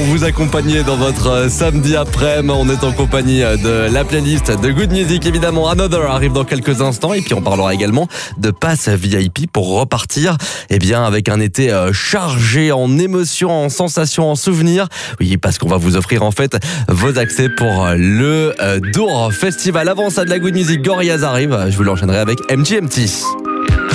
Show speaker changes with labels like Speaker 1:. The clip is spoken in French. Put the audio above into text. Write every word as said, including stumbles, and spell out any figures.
Speaker 1: vous accompagner dans votre samedi après-midi. On est en compagnie de la playlist de Good Music, évidemment. Another arrive dans quelques instants. Et puis, on parlera également de pass V I P pour repartir eh bien, avec un été chargé en émotions, en sensations, en souvenirs. Oui, parce qu'on va vous offrir en fait vos accès pour le Dour Festival. Avant ça, de la Good Music, Gorillaz arrive. Je vous l'enchaînerai avec M G M T.